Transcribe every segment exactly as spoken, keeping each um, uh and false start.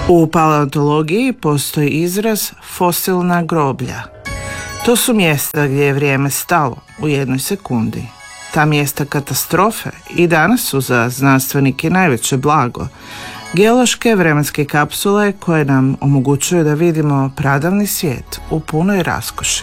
U paleontologiji postoji izraz fosilna groblja. To su mjesta gdje je vrijeme stalo u jednoj sekundi. Ta mjesta katastrofe i danas su za znanstvenike najveće blago. Geološke vremenske kapsule koje nam omogućuju da vidimo pradavni svijet u punoj raskoši.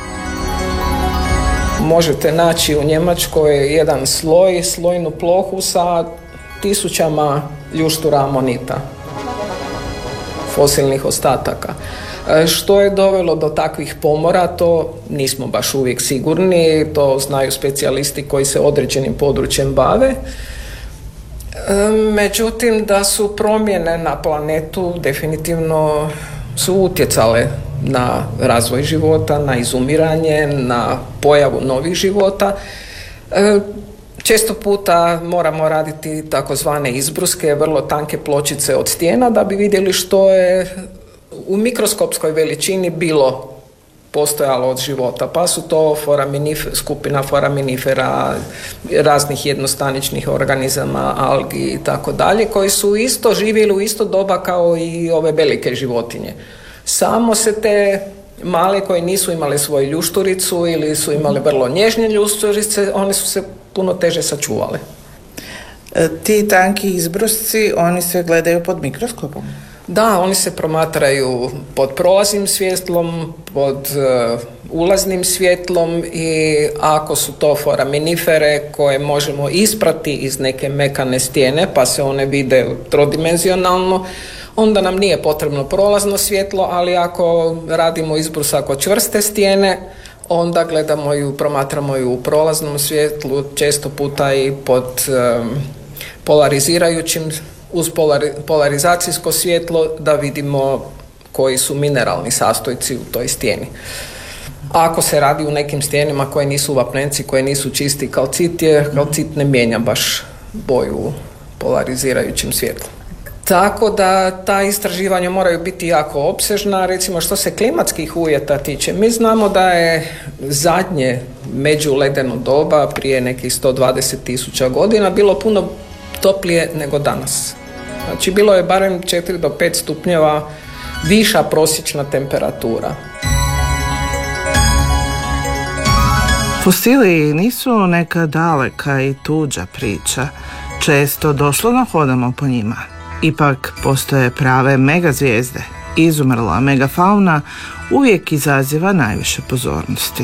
Možete naći u Njemačkoj jedan sloj, slojnu plohu sa tisućama ljuštura amonita, fosilnih ostataka. Što je dovelo do takvih pomora, to nismo baš uvijek sigurni, to znaju specijalisti koji se određenim područjem bave. Međutim, da su promjene na planetu definitivno su utjecale na razvoj života, na izumiranje, na pojavu novih života. Često puta moramo raditi takozvane izbruske, vrlo tanke pločice od stijena da bi vidjeli što je u mikroskopskoj veličini bilo postojalo od života, pa su to foraminif, skupina foraminifera, raznih jednostaničnih organizama, algi i tako dalje, koji su isto živjeli u isto doba kao i ove velike životinje. Samo se te male koje nisu imale svoju ljušturicu ili su imale vrlo nježne ljušturice, one su se puno teže sačuvale. E, ti tanki izbrusci, oni se gledaju pod mikroskopom? Da, oni se promatraju pod prolaznim svjetlom, pod uh, ulaznim svjetlom i ako su to foraminifere koje možemo isprati iz neke mekane stijene pa se one vide trodimenzionalno, onda nam nije potrebno prolazno svjetlo, ali ako radimo izbrusak od čvrste stijene, onda gledamo ju, promatramo ju u prolaznom svjetlu, često puta i pod um, polarizirajućim uz polari, polarizacijsko svjetlo da vidimo koji su mineralni sastojci u toj stijeni. Ako se radi u nekim stijenima koje nisu vapnenci, koje nisu čisti kalcit, je kalcit ne mijenja baš boju u polarizirajućem svjetlu. Tako da ta istraživanja moraju biti jako opsežna. Recimo što se klimatskih uvjeta tiče, mi znamo da je zadnje međuledeno doba prije nekih sto dvadeset tisuća godina bilo puno toplije nego danas. Znači bilo je barem četiri do pet stupnjeva viša prosječna temperatura. Fosili nisu neka daleka i tuđa priča. Često doslovno hodamo po njima. Ipak postoje prave megazvijezde. Izumrla megafauna uvijek izaziva najviše pozornosti.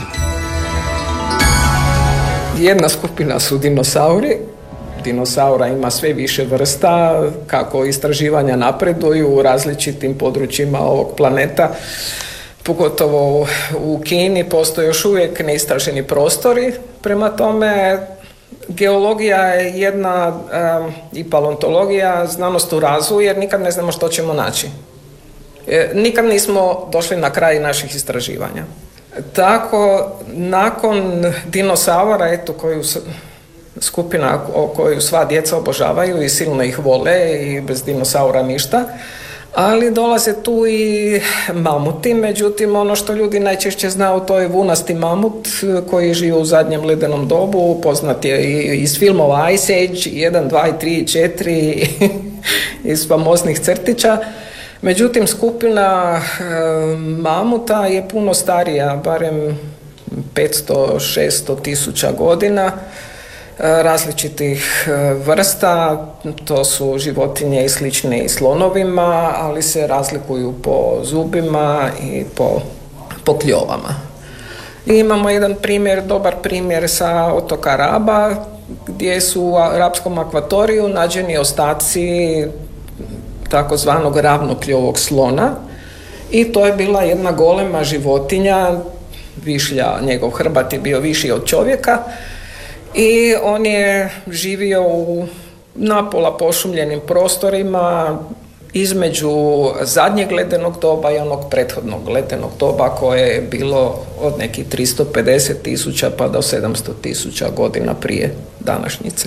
Jedna skupina su dinosauri. Dinosaura ima sve više vrsta, kako istraživanja napreduju u različitim područjima ovog planeta. Pogotovo u Kini postoje još uvijek neistraženi prostori. Prema tome, geologija je jedna um, i paleontologija znanost u razvoju jer nikad ne znamo što ćemo naći. E, nikad nismo došli na kraj naših istraživanja. Tako, nakon dinosaura, eto, koju skupina koju sva djeca obožavaju i silno ih vole i bez dinosaura ništa, ali dolaze tu i mamuti, međutim ono što ljudi najčešće znaju to je vunasti mamut koji živi u zadnjem ledenom dobu, poznat je i iz filmova Ice Age jedan, dva, tri, četiri iz famoznih crtića. Međutim, skupina e, mamuta je puno starija, barem petsto šesto tisuća godina, različitih vrsta, to su životinje i slične i slonovima, ali se razlikuju po zubima i po, po kljovama. I imamo jedan primjer, dobar primjer sa otoka Raba, gdje su u arapskom akvatoriju nađeni ostaci takozvanog ravnokljovog slona i to je bila jedna golema životinja, višlja, njegov hrbat je bio viši od čovjeka, i on je živio u napola pošumljenim prostorima između zadnjeg ledenog doba i onog prethodnog ledenog doba koje je bilo od nekih tristo pedeset tisuća pa do sedamsto tisuća godina prije današnjice.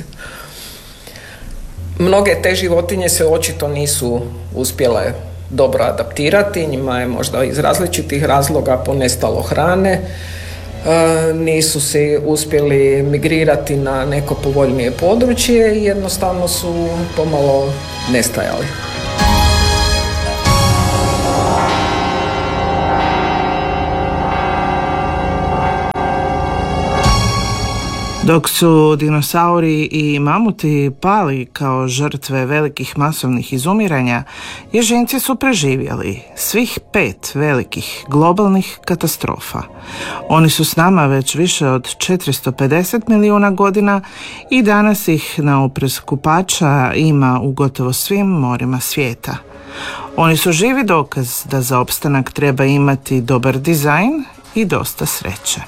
Mnoge te životinje se očito nisu uspjele dobro adaptirati, njima je možda iz različitih razloga ponestalo hrane, nisu se uspjeli migrirati na neko povoljnije područje i jednostavno su pomalo nestajali. Dok su dinosauri i mamuti pali kao žrtve velikih masovnih izumiranja, ježinci su preživjeli svih pet velikih globalnih katastrofa. Oni su s nama već više od četiristo pedeset milijuna godina i danas ih na oprez kupača ima u gotovo svim morima svijeta. Oni su živi dokaz da za opstanak treba imati dobar dizajn i dosta sreće.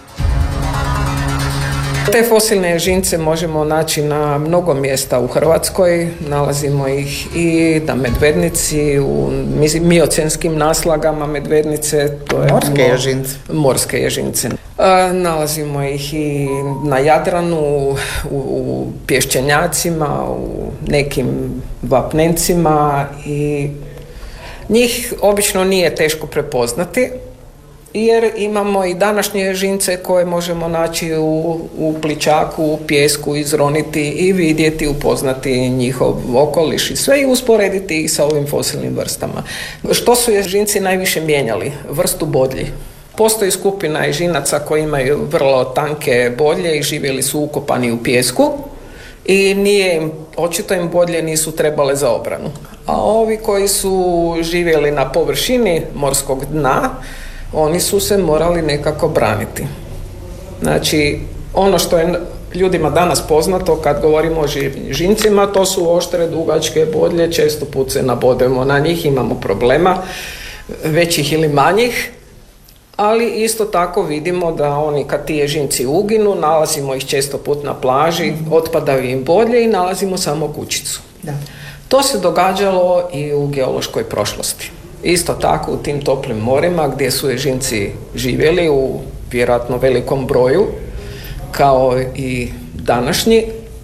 Te fosilne ježince možemo naći na mnogo mjesta u Hrvatskoj, nalazimo ih i na Medvednici, u miocenskim naslagama Medvednice. To je morske ježince. Morske ježince. E, nalazimo ih i na Jadranu, u, u pješčenjacima, u nekim vapnencima i njih obično nije teško prepoznati, jer imamo i današnje ježince koje možemo naći u, u plićaku, u pijesku, izroniti i vidjeti, upoznati njihov okoliš i sve i usporediti ih sa ovim fosilnim vrstama. Što su ježinci najviše mijenjali? Vrstu bodlji. Postoji skupina ježinaca koji imaju vrlo tanke bodlje i živjeli su ukopani u pijesku i nije im, očito im bodlje nisu trebale za obranu. A ovi koji su živjeli na površini morskog dna, oni su se morali nekako braniti. Znači, ono što je ljudima danas poznato kad govorimo o ježincima, to su oštre, dugačke bodlje, često put se nabodemo na njih, imamo problema, većih ili manjih, ali isto tako vidimo da oni kad ti ježinci uginu, nalazimo ih često put na plaži, otpadaju im bodlje i nalazimo samo kućicu. Da. To se događalo i u geološkoj prošlosti. Isto tako u tim toplim morima gdje su ježinci živjeli u vjerojatno velikom broju, kao i današnji,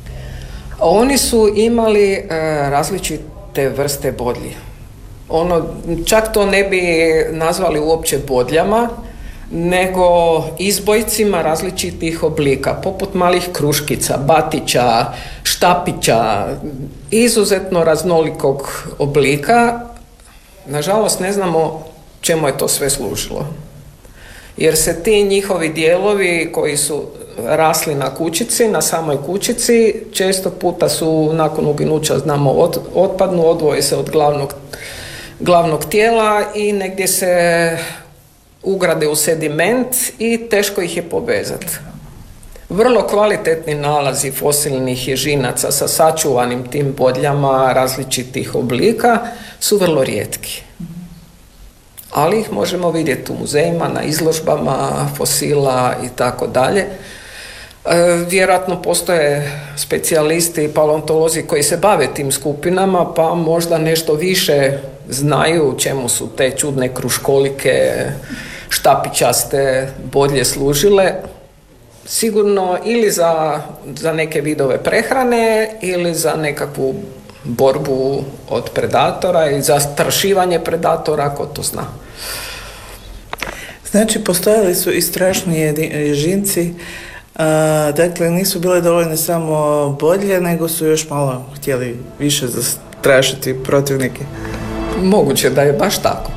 oni su imali e, različite vrste bodlji. Ono, čak to ne bi nazvali uopće bodljama, nego izbojcima različitih oblika, poput malih kruškica, batića, štapića, izuzetno raznolikog oblika. Nažalost, ne znamo čemu je to sve služilo. Jer se ti njihovi dijelovi koji su rasli na kućici, na samoj kućici, često puta su nakon uginuća, znamo, od, otpadnu, odvoje se od glavnog, glavnog tijela i negdje se ugrade u sediment i teško ih je povezati. Vrlo kvalitetni nalazi fosilnih ježinaca sa sačuvanim tim bodljama različitih oblika su vrlo rijetki. Ali ih možemo vidjeti u muzejima, na izložbama fosila i tako dalje. Vjerojatno postoje specijalisti i paleontolozi koji se bave tim skupinama, pa možda nešto više znaju čemu su te čudne kruškolike, štapićaste bodlje služile. Sigurno ili za, za neke vidove prehrane ili za nekakvu borbu od predatora i za strašivanje predatora, ko to zna. Znači, postojali su i strašni ježinci, a, dakle nisu bile dovoljne samo bodlje, nego su još malo htjeli više zastrašiti protivnike. Moguće da je baš tako.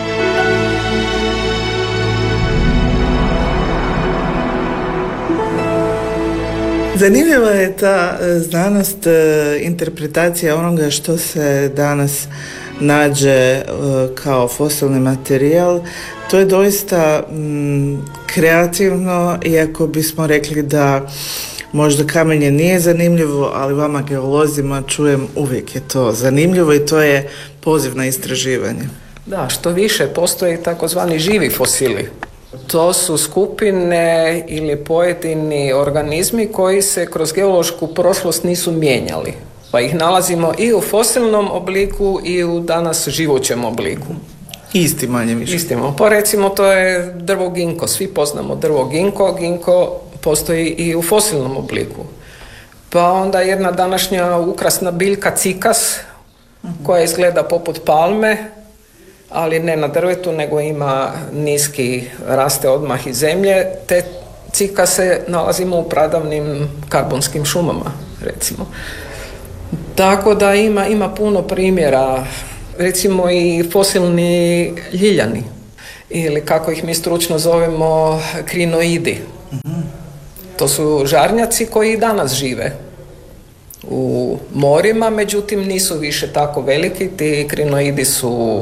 Zanimljiva je ta znanost, interpretacija onoga što se danas nađe kao fosilni materijal. To je doista mm, kreativno, iako bismo rekli da možda kamenje nije zanimljivo, ali vama geolozima čujem uvijek je to zanimljivo i to je poziv na istraživanje. Da, što više, postoje takozvani živi fosili. To su skupine ili pojedini organizmi koji se kroz geološku prošlost nisu mijenjali. Pa ih nalazimo i u fosilnom obliku i u danas živućem obliku. Isti manje više. Istimo. Pa recimo to je drvo ginko. Svi poznamo drvo ginko. Ginko postoji i u fosilnom obliku. Pa onda jedna današnja ukrasna biljka cikas koja izgleda poput palme, ali ne na drvetu, nego ima niski, raste odmah iz zemlje. Te cikase nalazimo u pradavnim karbonskim šumama, recimo. Tako da ima, ima puno primjera, recimo i fosilni ljiljani, ili kako ih mi stručno zovemo krinoidi. To su žarnjaci koji i danas žive u morima, međutim nisu više tako veliki. Ti krinoidi su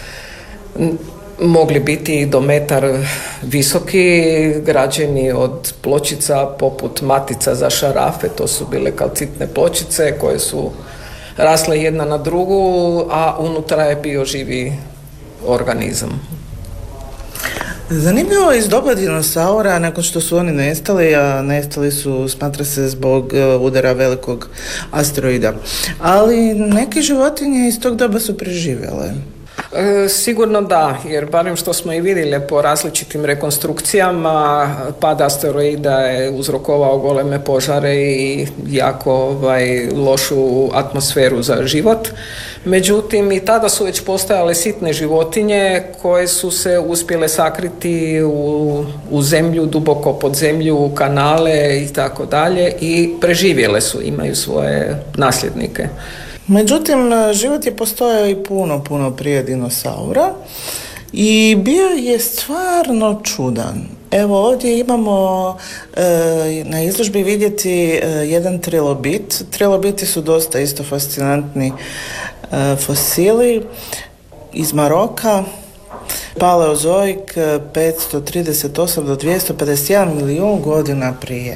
mogli biti do metar visoki, građeni od pločica poput matica za šarafe. To su bile kalcitne pločice koje su rasle jedna na drugu, a unutra je bio živi organizam. Zanimljivo je iz doba dinosaura, nakon što su oni nestali, a nestali su, smatra se, zbog udara velikog asteroida. Ali neke životinje iz tog doba su preživjele. E, sigurno da, jer barem što smo i vidjeli po različitim rekonstrukcijama, pad asteroida je uzrokovao goleme požare i jako ovaj, lošu atmosferu za život. Međutim, i tada su već postojale sitne životinje koje su se uspjele sakriti u, u zemlju, duboko pod zemlju, u kanale i tako dalje i preživjele su, imaju svoje nasljednike. Međutim, život je postojao i puno, puno prije dinosaura i bio je stvarno čudan. Evo ovdje imamo e, na izložbi vidjeti e, jedan trilobit. Trilobiti su dosta isto fascinantni e, fosili iz Maroka. Paleozoik petsto trideset osam do dvjesto pedeset jedan milijun godina prije.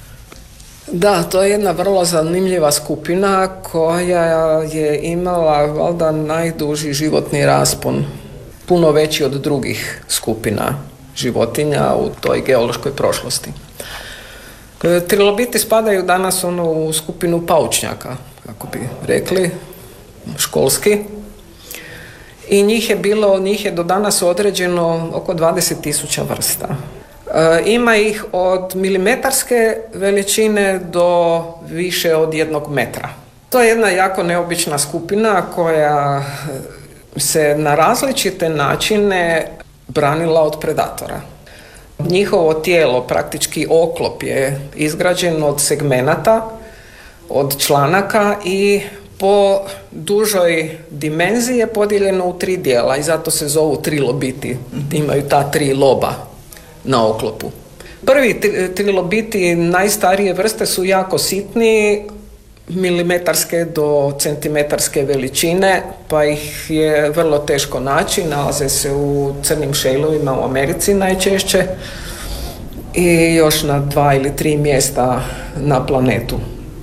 Da, to je jedna vrlo zanimljiva skupina koja je imala valjda najduži životni raspon, puno veći od drugih skupina životinja u toj geološkoj prošlosti. Trilobiti spadaju danas ono u skupinu paučnjaka, kako bi rekli, školski. I njih je bilo, njih je do danas određeno oko dvadeset tisuća vrsta. E, ima ih od milimetarske veličine do više od jednog metra. To je jedna jako neobična skupina koja se na različite načine branila od predatora. Njihovo tijelo, praktički oklop, je izgrađen od segmenata, od članaka i po dužoj dimenziji je podijeljeno u tri dijela i zato se zovu trilobiti. Imaju ta tri loba na oklopu. Prvi trilobiti najstarije vrste su jako sitni, milimetarske do centimetarske veličine, pa ih je vrlo teško naći. Nalaze se u crnim šejlovima u Americi najčešće i još na dva ili tri mjesta na planetu.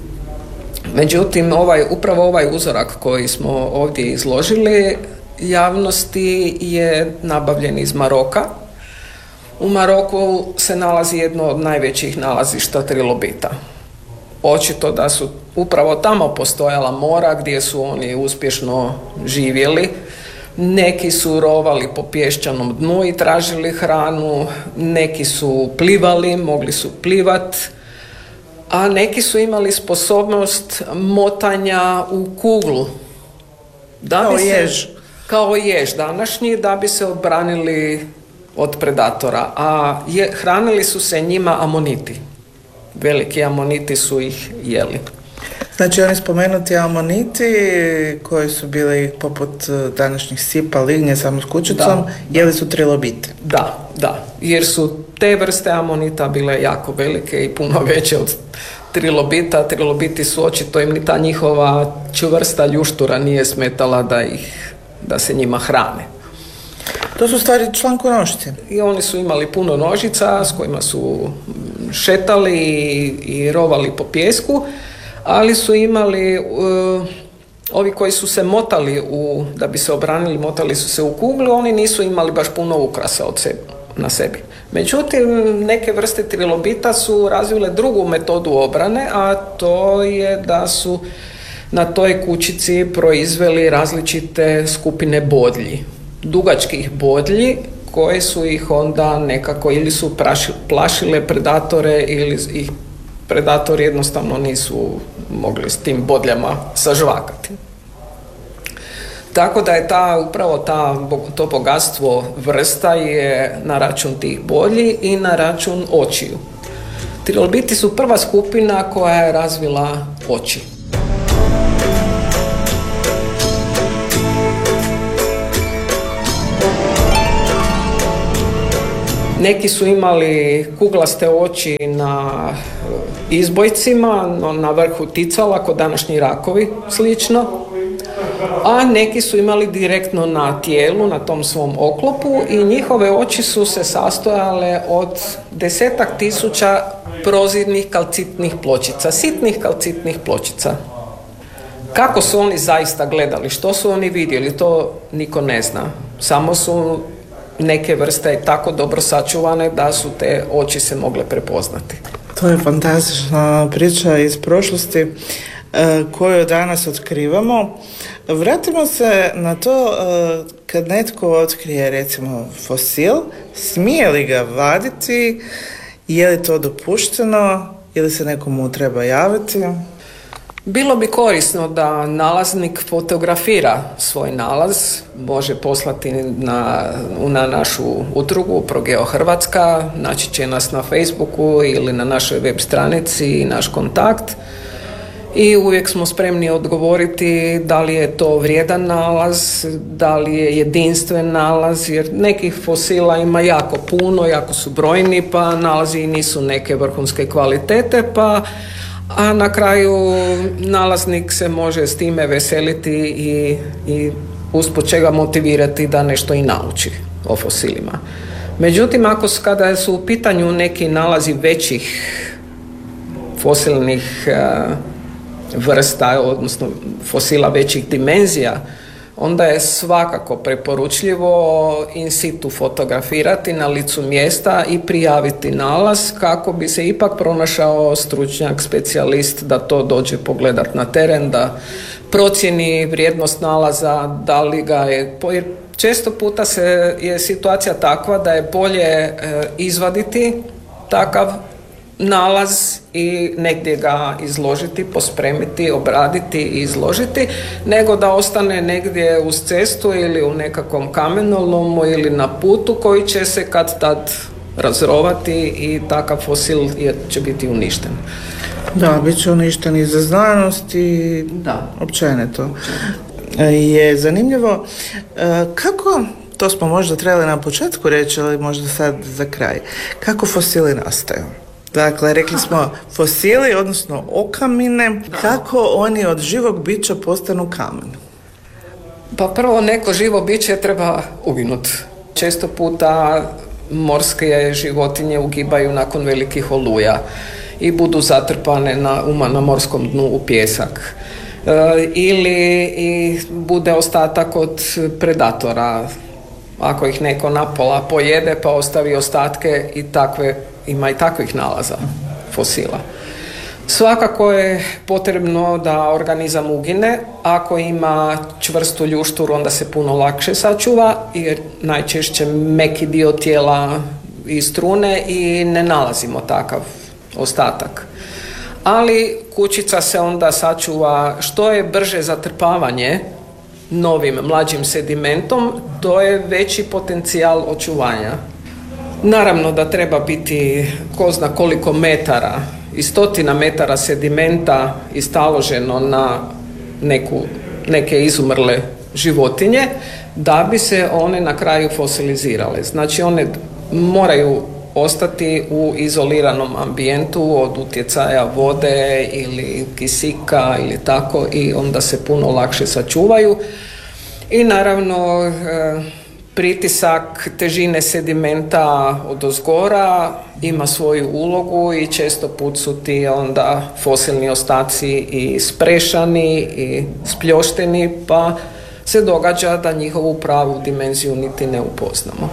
Međutim, ovaj, upravo ovaj uzorak koji smo ovdje izložili javnosti je nabavljen iz Maroka. U Maroku se nalazi jedno od najvećih nalazišta trilobita. Očito da su upravo tamo postojala mora gdje su oni uspješno živjeli. Neki su rovali po pješčanom dnu i tražili hranu, neki su plivali, mogli su plivat, a neki su imali sposobnost motanja u kuglu. Da kao se, jež. Kao jež današnji, da bi se odbranili od predatora. A je, hranili su se njima amoniti. Veliki amoniti su ih jeli. Znači oni spomenuti amoniti koji su bili poput današnjih sipa, lignje samo s kućicom, da, jeli su trilobite. Da, da, jer su te vrste amonita bile jako velike i puno veće od trilobita. Trilobiti su očito, im ni ta njihova čvrsta ljuštura nije smetala da, ih, da se njima hrane. To su stvari člankonošci. I oni su imali puno nožica s kojima su šetali i, i rovali po pijesku, ali su imali, uh, ovi koji su se motali, u, da bi se obranili, motali su se u kuglu, oni nisu imali baš puno ukrasa od sebe, na sebi. Međutim, neke vrste trilobita su razvile drugu metodu obrane, a to je da su na toj kućici proizveli različite skupine bodlji, dugačkih bodlji, koje su ih onda nekako ili su praši, plašile predatore ili ih predatori jednostavno nisu mogli s tim bodljama sažvakati. Tako da je ta, upravo ta, to bogatstvo vrsta je na račun tih bodlji i na račun očiju. Trilobiti su prva skupina koja je razvila oči. Neki su imali kuglaste oči na izbojcima, na vrhu ticala, kod današnji rakovi, slično. A neki su imali direktno na tijelu, na tom svom oklopu i njihove oči su se sastojale od desetak tisuća prozirnih kalcitnih pločica, sitnih kalcitnih pločica. Kako su oni zaista gledali, što su oni vidjeli, to niko ne zna. Samo su neke vrste tako dobro sačuvane da su te oči se mogle prepoznati. To je fantastična priča iz prošlosti koju danas otkrivamo. Vratimo se na to kad netko otkrije recimo fosil, smije li ga vaditi, je li to dopušteno ili se nekomu treba javiti? Bilo bi korisno da nalaznik fotografira svoj nalaz, može poslati na, na našu udrugu Progeo Hrvatska, naći će nas na Facebooku ili na našoj web stranici i naš kontakt. I uvijek smo spremni odgovoriti da li je to vrijedan nalaz, da li je jedinstven nalaz, jer nekih fosila ima jako puno, jako su brojni, pa nalazi nisu neke vrhunske kvalitete, pa a na kraju nalaznik se može s time veseliti i, i usput će ga motivirati da nešto i nauči o fosilima. Međutim, ako kada su u pitanju neki nalazi većih fosilnih uh, vrsta, odnosno fosila većih dimenzija, onda je svakako preporučljivo in situ fotografirati na licu mjesta i prijaviti nalaz kako bi se ipak pronašao stručnjak, specijalist da to dođe pogledat na teren, da procjeni vrijednost nalaza, da li ga je, jer često puta se je situacija takva da je bolje e, izvaditi takav nalaz i negdje ga izložiti, pospremiti, obraditi i izložiti, nego da ostane negdje uz cestu ili u nekakvom kamenolomu ili na putu koji će se kad tad razrovati i takav fosil je, će biti uništen. Da, bit će uništen i za znanost i da, općenito. Je zanimljivo kako, to smo možda trebali na početku reći, ali možda sad za kraj, kako fosili nastaju? Dakle, rekli smo fosili, odnosno okamine, kako oni od živog bića postanu kamen? Pa prvo neko živo biće treba uginuti. Često puta morske životinje ugibaju nakon velikih oluja i budu zatrpane na, na morskom dnu u pjesak. E, ili i bude ostatak od predatora. Ako ih neko napola pojede pa ostavi ostatke i takve, ima i takvih nalaza fosila. Svakako je potrebno da organizam ugine. Ako ima čvrstu ljušturu onda se puno lakše sačuva jer najčešće meki dio tijela istrune i ne nalazimo takav ostatak. Ali kućica se onda sačuva što je brže zatrpavanje novim mlađim sedimentom, to je veći potencijal očuvanja. Naravno da treba biti ko zna koliko metara i stotina metara sedimenta istaloženo na neku, neke izumrle životinje da bi se one na kraju fosilizirale. Znači one moraju ostati u izoliranom ambijentu od utjecaja vode ili kisika ili tako i onda se puno lakše sačuvaju. I naravno pritisak težine sedimenta odozgora ima svoju ulogu i često put su ti onda fosilni ostaci i sprešani i spljošteni pa se događa da njihovu pravu dimenziju niti ne upoznamo.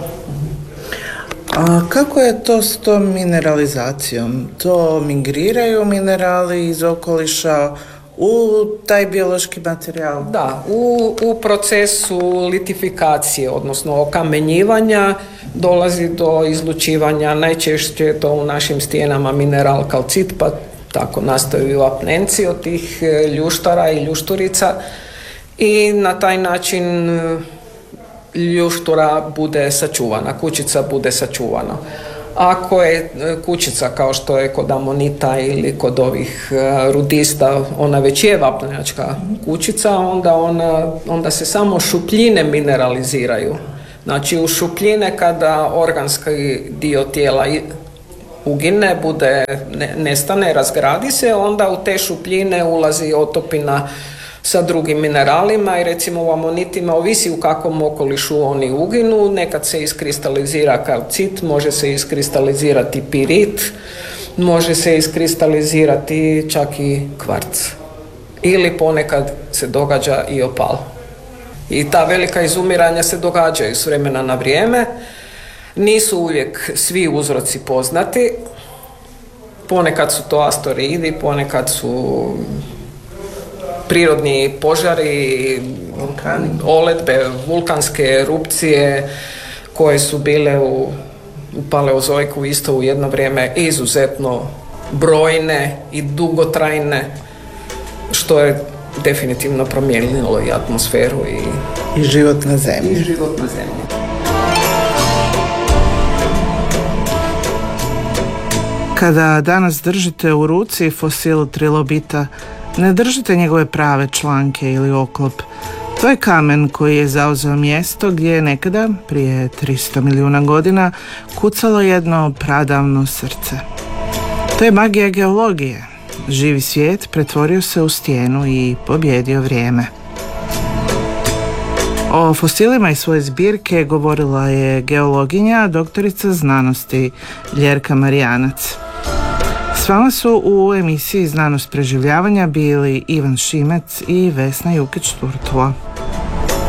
A kako je to s tom mineralizacijom? To migriraju minerali iz okoliša u taj biološki materijal? Da, u, u procesu litifikacije, odnosno okamenjivanja, dolazi do izlučivanja, najčešće je to u našim stijenama mineral kalcit, pa tako nastaju apnenci od tih ljuštara i ljušturica i na taj način ljuštura bude sačuvana, kućica bude sačuvana. Ako je kućica kao što je kod amonita ili kod ovih rudista, ona već je vapnjačka kućica, onda, ona, onda se samo šupljine mineraliziraju. Znači u šupljine kada organski dio tijela ugine, bude, ne, nestane, razgradi se, onda u te šupljine ulazi otopina sa drugim mineralima i recimo u amonitima ovisi u kakvom okolišu oni uginu, nekad se iskristalizira kalcit, može se iskristalizirati pirit, može se iskristalizirati čak i kvarc ili ponekad se događa i opal. I ta velika izumiranja se događaju s vremena na vrijeme, nisu uvijek svi uzroci poznati, ponekad su to asteroidi, ponekad su prirodni požari, vulkani, oledbe, vulkanske erupcije koje su bile u, u paleozoiku isto u jedno vrijeme izuzetno brojne i dugotrajne, što je definitivno promijenilo i atmosferu i, i život na zemlji. I život na zemlji. Kada danas držite u ruci fosil trilobita, ne držite njegove prave članke ili oklop. To je kamen koji je zauzeo mjesto gdje je nekada, prije tristo milijuna godina, kucalo jedno pradavno srce. To je magija geologije. Živi svijet pretvorio se u stijenu i pobjedio vrijeme. O fosilima iz svoje zbirke govorila je geologinja, doktorica znanosti Ljerka Marijanac. S vama su u emisiji Znanost preživljavanja bili Ivan Šimec i Vesna Jukić-Turtula.